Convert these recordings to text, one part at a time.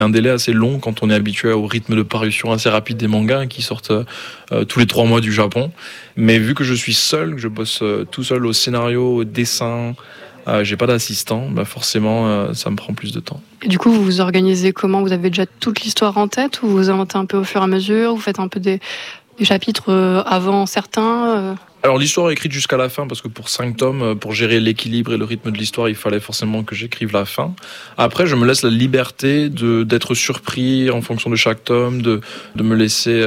Un délai assez long quand on est habitué au rythme de parution assez rapide des mangas qui sortent tous les 3 mois du Japon. Mais vu que je suis seul, que je bosse tout seul au scénario, au dessin, j'ai pas d'assistant, forcément ça me prend plus de temps. Et du coup, vous vous organisez comment ? Vous avez déjà toute l'histoire en tête ou vous inventez un peu au fur et à mesure ? Vous faites un peu des chapitres avant certains Alors l'histoire est écrite jusqu'à la fin parce que pour 5 tomes, pour gérer l'équilibre et le rythme de l'histoire, il fallait forcément que j'écrive la fin. Après, je me laisse la liberté d'être surpris en fonction de chaque tome, de me laisser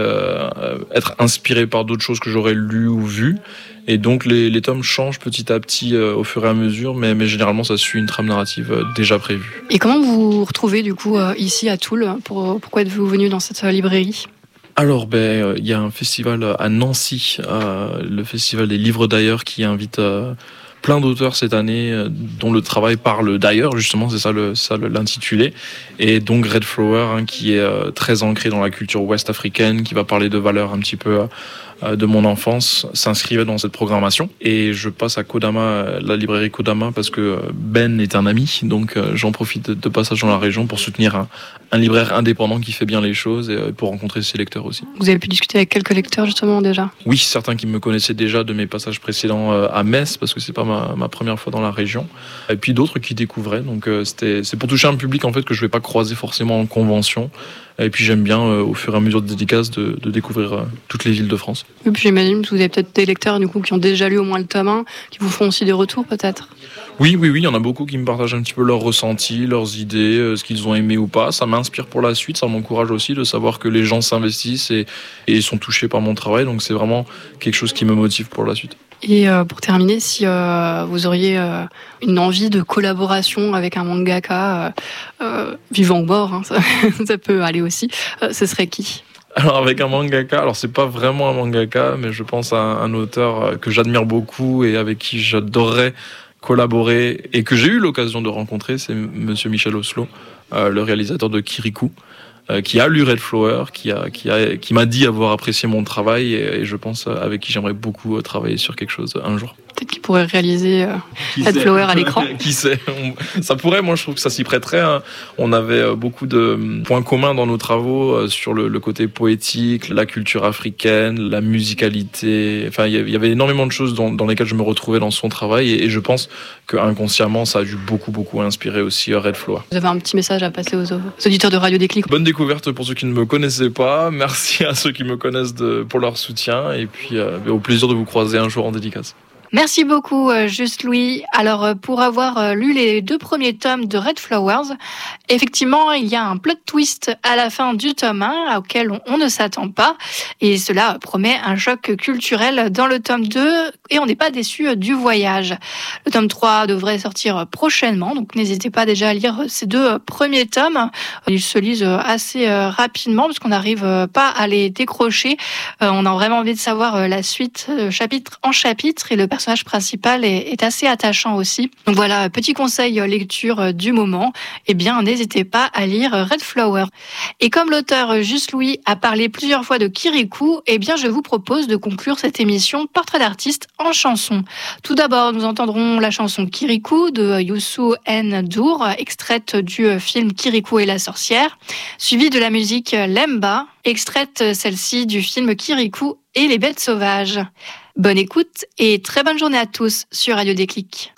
être inspiré par d'autres choses que j'aurais lues ou vues. Et donc les tomes changent petit à petit au fur et à mesure, mais généralement ça suit une trame narrative déjà prévue. Et comment vous vous retrouvez du coup ici à Toul ? Pourquoi êtes-vous venu dans cette librairie ? Alors, il y a un festival à Nancy, le festival des livres d'ailleurs, qui invite plein d'auteurs cette année, dont le travail parle d'ailleurs, justement, c'est ça l'intitulé. Et donc Red Flower, qui est très ancré dans la culture ouest-africaine, qui va parler de valeurs un petit peu de mon enfance, s'inscrivait dans cette programmation. Et je passe à Kodama, la librairie Kodama, parce que Ben est un ami, donc j'en profite de passage dans la région pour soutenir un libraire indépendant qui fait bien les choses et pour rencontrer ses lecteurs aussi. Vous avez pu discuter avec quelques lecteurs justement déjà ? Oui, certains qui me connaissaient déjà de mes passages précédents à Metz, parce que c'est pas ma première fois dans la région. Et puis d'autres qui découvraient, donc c'est pour toucher un public en fait que je vais pas croiser forcément en convention. Et puis j'aime bien, au fur et à mesure de dédicaces, de découvrir toutes les villes de France. Et puis j'imagine que vous avez peut-être des lecteurs du coup, qui ont déjà lu au moins le tome 1, qui vous font aussi des retours peut-être ? Oui, il y en a beaucoup qui me partagent un petit peu leurs ressentis, leurs idées, ce qu'ils ont aimé ou pas. Ça m'inspire pour la suite, ça m'encourage aussi de savoir que les gens s'investissent et sont touchés par mon travail. Donc c'est vraiment quelque chose qui me motive pour la suite. Et pour terminer, si vous auriez une envie de collaboration avec un mangaka vivant ou mort, ça peut aller aussi, ce serait qui ? Alors avec un mangaka, alors c'est pas vraiment un mangaka, mais je pense à un auteur que j'admire beaucoup et avec qui j'adorerais collaborer et que j'ai eu l'occasion de rencontrer, c'est Monsieur Michel Oslo, le réalisateur de Kirikou, qui a lu Red Flower, qui m'a dit avoir apprécié mon travail et je pense avec qui j'aimerais beaucoup travailler sur quelque chose un jour. Peut-être qu'il pourrait réaliser Red Flower à l'écran. Qui sait, ça pourrait, moi je trouve que ça s'y prêterait. On avait beaucoup de points communs dans nos travaux sur le côté poétique, la culture africaine, la musicalité. Enfin, il y avait énormément de choses dans lesquelles je me retrouvais dans son travail et je pense que inconsciemment ça a dû beaucoup inspirer aussi Red Flower. Vous avez un petit message à passer aux auditeurs de Radio Déclic ? Bonne découverte pour ceux qui ne me connaissaient pas. Merci à ceux qui me connaissent pour leur soutien et puis au plaisir de vous croiser un jour en dédicace. Merci beaucoup, Juste Louis. Alors, pour avoir lu les 2 premiers tomes de Red Flowers, effectivement, il y a un plot twist à la fin du tome 1 auquel on ne s'attend pas. Et cela promet un choc culturel dans le tome 2 et on n'est pas déçu du voyage. Le tome 3 devrait sortir prochainement, donc n'hésitez pas déjà à lire ces 2 premiers tomes. Ils se lisent assez rapidement parce qu'on n'arrive pas à les décrocher. On a vraiment envie de savoir la suite, chapitre en chapitre, et le personnage principal est assez attachant aussi. Donc voilà, petit conseil lecture du moment, n'hésitez pas à lire Red Flower. Et comme l'auteur Juste Louis a parlé plusieurs fois de Kirikou, je vous propose de conclure cette émission Portrait d'artiste en chanson. Tout d'abord, nous entendrons la chanson Kirikou de Youssou N'Dour, extraite du film Kirikou et la sorcière, suivie de la musique Lemba, extraite celle-ci du film Kirikou et les bêtes sauvages. Bonne écoute et très bonne journée à tous sur Radio Déclic.